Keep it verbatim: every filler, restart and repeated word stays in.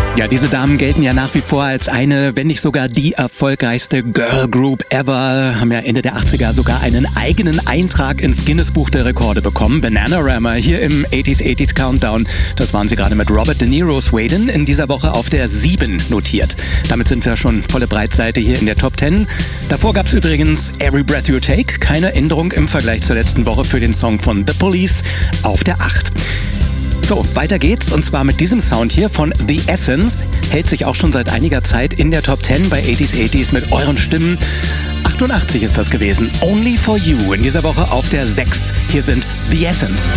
Ja, diese Damen gelten ja nach wie vor als eine, wenn nicht sogar die erfolgreichste Girl Group ever. Haben ja Ende der achtziger sogar einen eigenen Eintrag ins Guinness-Buch der Rekorde bekommen. Bananarama hier im achtziger achtziger Countdown. Das waren sie gerade mit Robert De Niro Sweden in dieser Woche auf der sieben notiert. Damit sind wir schon volle Breitseite hier in der Top zehn. Davor gab es übrigens Every Breath You Take. Keine Änderung im Vergleich zur letzten Woche für den Song von The Police auf der acht. So, weiter geht's und zwar mit diesem Sound hier von The Essence. Hält sich auch schon seit einiger Zeit in der Top zehn bei achtziger achtziger mit euren Stimmen. achtundachtzig ist das gewesen. Only for You in dieser Woche auf der sechs. Hier sind The Essence.